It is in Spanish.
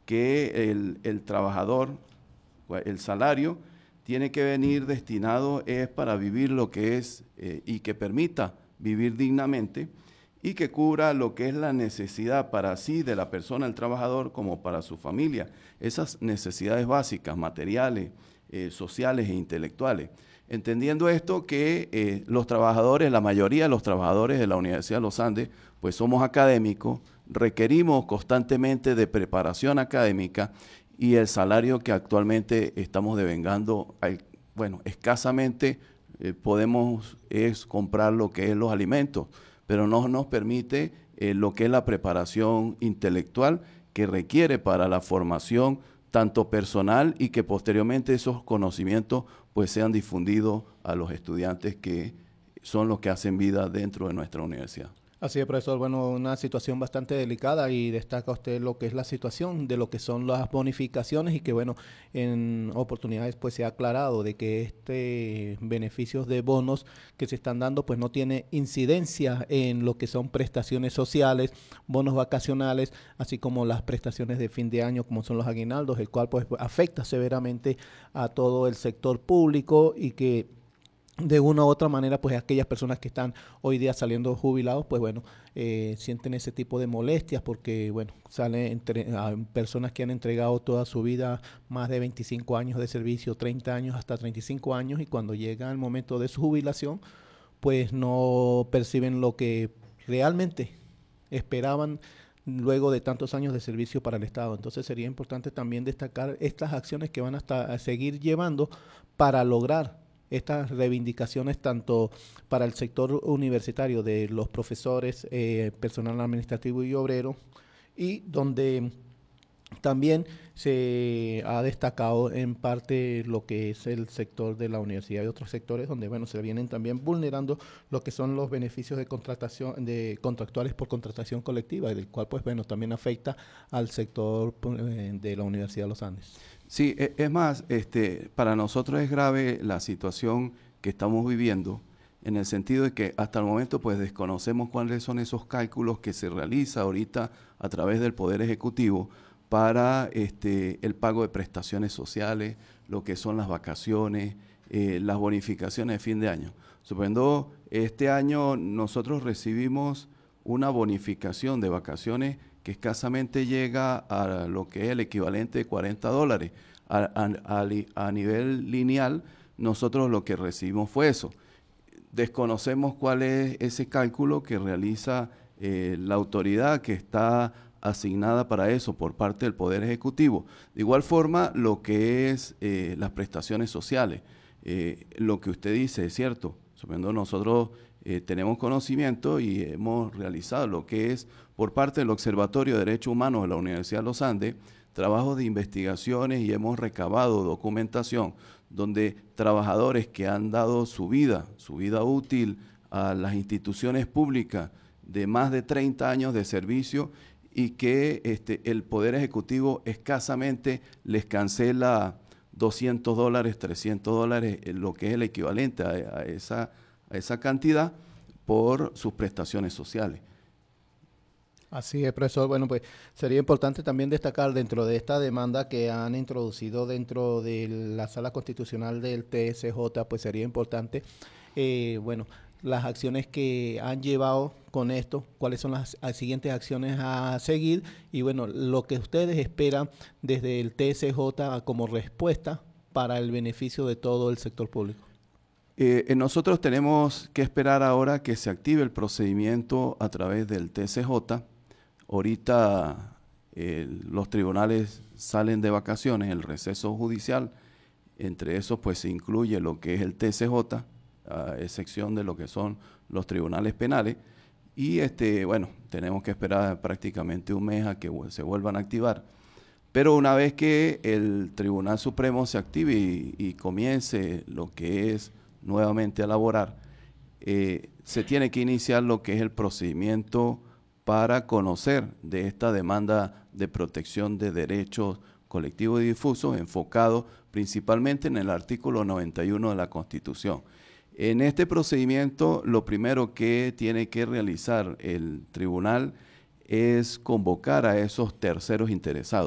que el trabajador, el salario, tiene que venir destinado es para vivir lo que es y que permita vivir dignamente y que cubra lo que es la necesidad para sí de la persona, el trabajador, como para su familia. Esas necesidades básicas, materiales, sociales e intelectuales. Entendiendo esto que los trabajadores, la mayoría de los trabajadores de la Universidad de los Andes, pues somos académicos, requerimos constantemente de preparación académica y el salario que actualmente estamos devengando, bueno, escasamente podemos comprar lo que es los alimentos, pero no nos permite lo que es la preparación intelectual que requiere para la formación tanto personal y que posteriormente esos conocimientos pues sean difundidos a los estudiantes que son los que hacen vida dentro de nuestra universidad. Así es, profesor. Bueno, una situación bastante delicada y destaca usted lo que es la situación de lo que son las bonificaciones y que, bueno, en oportunidades pues se ha aclarado de que este beneficios de bonos que se están dando pues no tiene incidencia en lo que son prestaciones sociales, bonos vacacionales, así como las prestaciones de fin de año como son los aguinaldos, el cual pues afecta severamente a todo el sector público y que de una u otra manera, pues aquellas personas que están hoy día saliendo jubilados, pues bueno, sienten ese tipo de molestias porque, bueno, personas que han entregado toda su vida más de 25 años de servicio, 30 años, hasta 35 años, y cuando llega el momento de su jubilación, pues no perciben lo que realmente esperaban luego de tantos años de servicio para el Estado. Entonces sería importante también destacar estas acciones que van a seguir llevando para lograr estas reivindicaciones tanto para el sector universitario de los profesores, personal administrativo y obrero, y donde también se ha destacado en parte lo que es el sector de la universidad y otros sectores donde, bueno, se vienen también vulnerando lo que son los beneficios de contratación, de contractuales por contratación colectiva, del cual, pues, bueno, también afecta al sector de la Universidad de los Andes. Sí, es más, para nosotros es grave la situación que estamos viviendo en el sentido de que hasta el momento pues desconocemos cuáles son esos cálculos que se realiza ahorita a través del Poder Ejecutivo para el pago de prestaciones sociales, lo que son las vacaciones, las bonificaciones de fin de año. Suponiendo, este año nosotros recibimos una bonificación de vacaciones que escasamente llega a lo que es el equivalente de $40. A nivel lineal, nosotros lo que recibimos fue eso. Desconocemos cuál es ese cálculo que realiza la autoridad que está asignada para eso por parte del Poder Ejecutivo. De igual forma, lo que es las prestaciones sociales. Lo que usted dice es cierto. Suponiendo nosotros tenemos conocimiento y hemos realizado lo que es por parte del Observatorio de Derechos Humanos de la Universidad de los Andes, trabajos de investigaciones y hemos recabado documentación donde trabajadores que han dado su vida útil a las instituciones públicas de más de 30 años de servicio y que el Poder Ejecutivo escasamente les cancela $200, $300, lo que es el equivalente a esa cantidad por sus prestaciones sociales. Así es, profesor. Bueno, pues sería importante también destacar dentro de esta demanda que han introducido dentro de la Sala Constitucional del TSJ, pues sería importante, bueno, las acciones que han llevado con esto, cuáles son las siguientes acciones a seguir y, bueno, lo que ustedes esperan desde el TSJ como respuesta para el beneficio de todo el sector público. Nosotros tenemos que esperar ahora que se active el procedimiento a través del TSJ. Ahorita los tribunales salen de vacaciones, el receso judicial, entre esos pues se incluye lo que es el TSJ, a excepción de lo que son los tribunales penales, y bueno, tenemos que esperar prácticamente un mes a que se vuelvan a activar. Pero una vez que el Tribunal Supremo se active y comience lo que es nuevamente a laborar, se tiene que iniciar lo que es el procedimiento para conocer de esta demanda de protección de derechos colectivos y difusos, enfocado principalmente en el artículo 91 de la Constitución. En este procedimiento, lo primero que tiene que realizar el tribunal es convocar a esos terceros interesados.